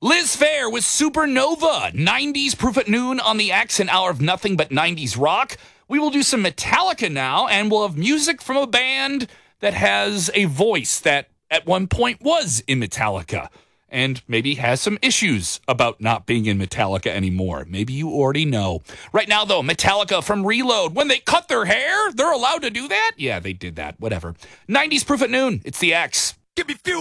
Liz Phair with Supernova, 90s Proof at Noon on the X, an hour of nothing but 90s rock. We will do some Metallica now, and we'll have music from a band that has a voice that at one point was in Metallica and maybe has some issues about not being in Metallica anymore. Maybe you already know. Right now, though, Metallica from Reload. When they cut their hair, they're allowed to do that? Yeah, they did that. Whatever. 90s Proof at Noon. It's the X. Give me fuel.